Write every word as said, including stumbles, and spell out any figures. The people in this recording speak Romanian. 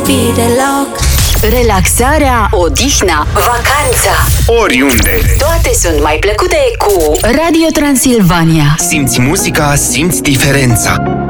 iubi deloc. Relaxarea, odihna, vacanța, oriunde, toate sunt mai plăcute cu Radio Transilvania. simți muzica, simți diferența.